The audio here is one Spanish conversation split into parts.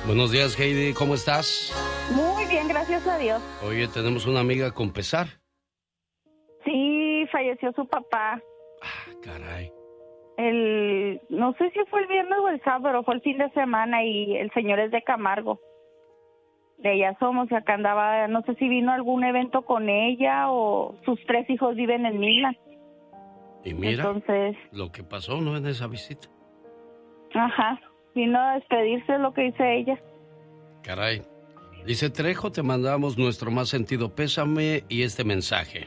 Buenos días, Heidi, ¿cómo estás? Muy bien, gracias a Dios. Oye, tenemos una amiga con pesar. Sí, falleció su papá. Ah, caray. No sé si fue el viernes o el sábado, pero fue el fin de semana y el señor es de Camargo. De allá somos y acá andaba, no sé si vino a algún evento con ella o sus 3 hijos viven en Milán. Y mira, entonces, lo que pasó, ¿no? En esa visita. Ajá, vino a despedirse, lo que dice ella. Caray. Dice Trejo, te mandamos nuestro más sentido pésame y este mensaje.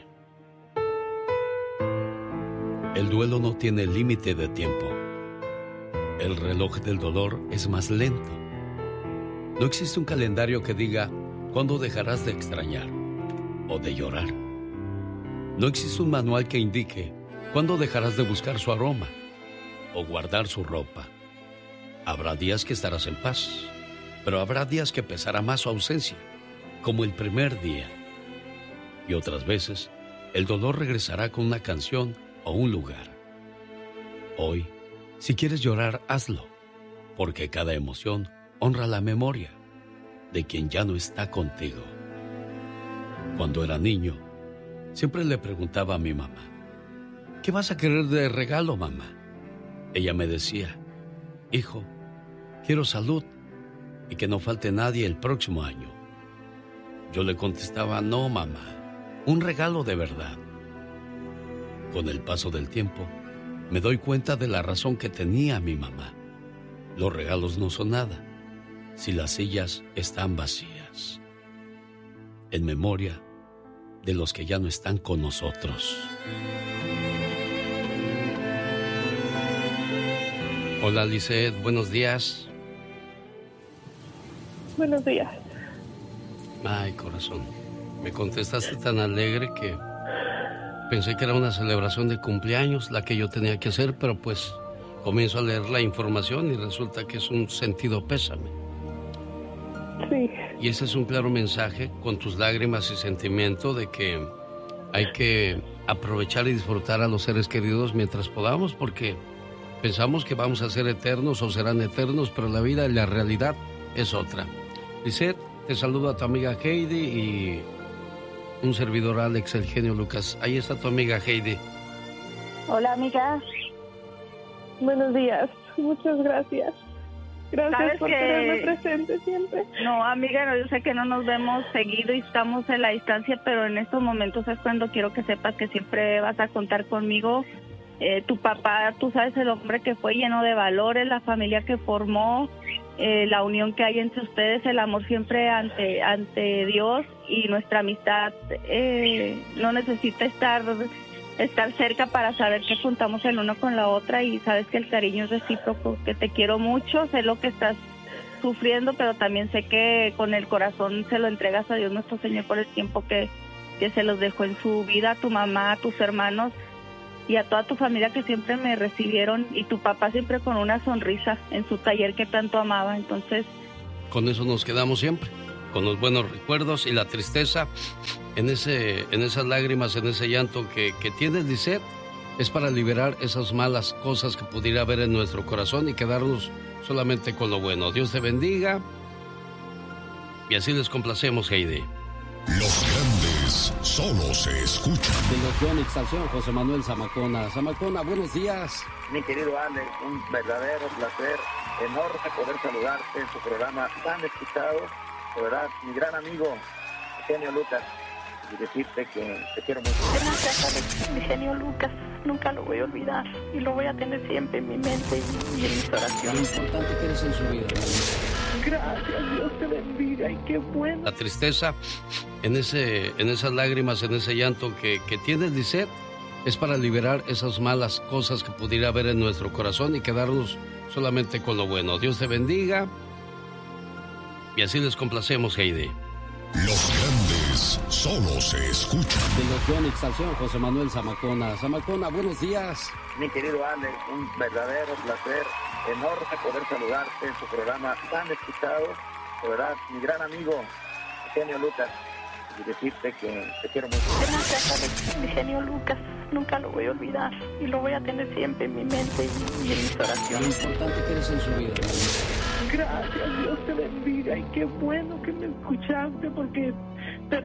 El duelo no tiene límite de tiempo. El reloj del dolor es más lento. No existe un calendario que diga cuándo dejarás de extrañar o de llorar. No existe un manual que indique cuándo dejarás de buscar su aroma o guardar su ropa. Habrá días que estarás en paz, pero habrá días que pesará más su ausencia, como el primer día. Y otras veces, el dolor regresará con una canción o un lugar. Hoy, si quieres llorar, hazlo, porque cada emoción honra la memoria de quien ya no está contigo. Cuando era niño, siempre le preguntaba a mi mamá, ¿qué vas a querer de regalo, mamá? Ella me decía, hijo, quiero salud y que no falte nadie el próximo año. Yo le contestaba, no, mamá, un regalo de verdad. Con el paso del tiempo, me doy cuenta de la razón que tenía mi mamá. Los regalos no son nada si las sillas están vacías. En memoria de los que ya no están con nosotros. Hola, Lisette, buenos días. Buenos días. Ay, corazón, me contestaste tan alegre que pensé que era una celebración de cumpleaños la que yo tenía que hacer, pero pues comienzo a leer la información y resulta que es un sentido pésame. Sí. Y ese es un claro mensaje con tus lágrimas y sentimiento de que hay que aprovechar y disfrutar a los seres queridos mientras podamos, porque pensamos que vamos a ser eternos o serán eternos, pero la vida y la realidad es otra. Lisette, te saludo a tu amiga Heidi y un servidor Alex, el genio Lucas. Ahí está tu amiga Heidi. Hola, amiga. Buenos días. Muchas gracias. Gracias por tenerme presente siempre. No, amiga, no, yo sé que no nos vemos seguido y estamos en la distancia, pero en estos momentos es cuando quiero que sepas que siempre vas a contar conmigo. Tu papá, tú sabes, el hombre que fue lleno de valores, la familia que formó, la unión que hay entre ustedes, el amor siempre ante Dios y nuestra amistad no necesita estar cerca para saber que contamos el uno con la otra y sabes que el cariño es recíproco, que te quiero mucho, sé lo que estás sufriendo, pero también sé que con el corazón se lo entregas a Dios nuestro Señor por el tiempo que se los dejó en su vida, a tu mamá, a tus hermanos y a toda tu familia que siempre me recibieron y tu papá siempre con una sonrisa en su taller que tanto amaba. Entonces, con eso nos quedamos siempre, con los buenos recuerdos y la tristeza en esas lágrimas, en ese llanto que tienes, Lisette, es para liberar esas malas cosas que pudiera haber en nuestro corazón y quedarnos solamente con lo bueno. Dios te bendiga y así les complacemos, Heidi. Los grandes solo se escuchan. De los Yonix, Salción, José Manuel Zamacona. Zamacona, buenos días. Mi querido Alex, un verdadero placer, enorme poder saludarte en tu programa tan escuchado. De verdad, mi gran amigo, genio Lucas, y decirte que te quiero mucho. Gracias, Alex, mi genio Lucas. Nunca lo voy a olvidar y lo voy a tener siempre en mi mente y en mis oraciones. Lo importante que eres en su vida. Gracias, Dios te bendiga y qué bueno. La tristeza en esas lágrimas, en ese llanto que tienes, Lisette, es para liberar esas malas cosas que pudiera haber en nuestro corazón y quedarnos solamente con lo bueno. Dios te bendiga y así les complacemos, Heidi. Los grandes solo se escuchan. De los Yonix, Salción, José Manuel Zamacona. Zamacona, buenos días. Mi querido Alex, un verdadero placer, enorme poder saludarte en tu programa tan escuchado. De verdad, mi gran amigo, genio Lucas, y decirte que te quiero mucho. Gracias, Alex, mi genio Lucas. Nunca lo voy a olvidar y lo voy a tener siempre en mi mente y en mis oraciones. Lo importante que eres en su vida. Gracias, Dios te bendiga y qué bueno que me escuchaste porque te